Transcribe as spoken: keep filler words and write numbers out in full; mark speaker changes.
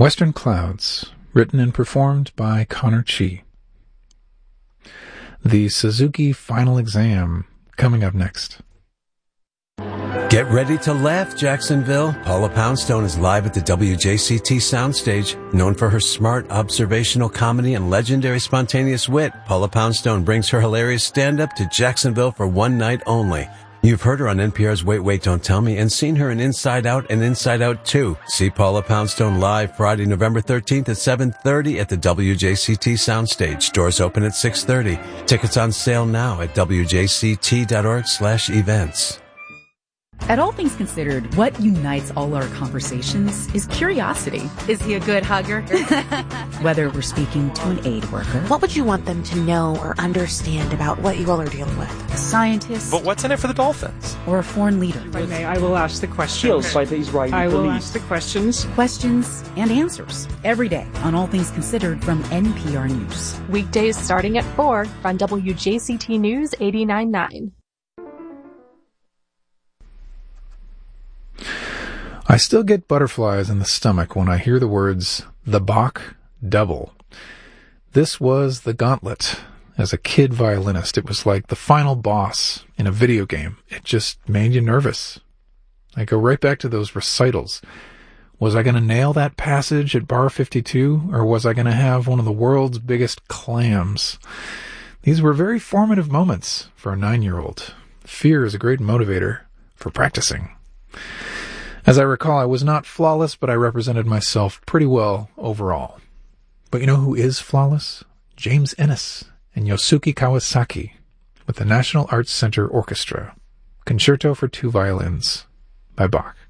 Speaker 1: Western Clouds, written and performed by Connor Chi. The Suzuki Final Exam, coming up next.
Speaker 2: Get ready to laugh, Jacksonville. Paula Poundstone is live at the W J C T soundstage. Known for her smart, observational comedy and legendary spontaneous wit, Paula Poundstone brings her hilarious stand-up to Jacksonville for one night only. You've heard her on N P R's Wait, Wait, Don't Tell Me and seen her in Inside Out and Inside Out two. See Paula Poundstone live Friday, November thirteenth at seven thirty at the W J C T soundstage. Doors open at six thirty. Tickets on sale now at W J C T dot org slash events.
Speaker 3: At All Things Considered, what unites all our conversations is curiosity.
Speaker 4: Is he a good hugger?
Speaker 3: Whether we're speaking to an aid worker,
Speaker 5: what would you want them to know or understand about what you all are dealing with?
Speaker 3: A scientist,
Speaker 6: but what's in it for the Dolphins?
Speaker 3: Or a foreign leader.
Speaker 7: If I may, I will ask the questions.
Speaker 8: By the Israeli
Speaker 7: I will
Speaker 8: police.
Speaker 7: ask the questions.
Speaker 3: Questions and answers every day on All Things Considered from N P R News.
Speaker 4: Weekdays starting at four on W J C T News eighty-nine point nine.
Speaker 1: I still get butterflies in the stomach when I hear the words, the Bach Double. This was the Gauntlet. As a kid violinist, it was like the final boss in a video game. It just made you nervous. I go right back to those recitals. Was I going to nail that passage at bar fifty-two, or was I going to have one of the world's biggest clams? These were very formative moments for a nine-year-old. Fear is a great motivator for practicing. As I recall, I was not flawless, but I represented myself pretty well overall. But you know who is flawless? James Ennis and Yosuke Kawasaki with the National Arts Center Orchestra. Concerto for Two Violins by Bach.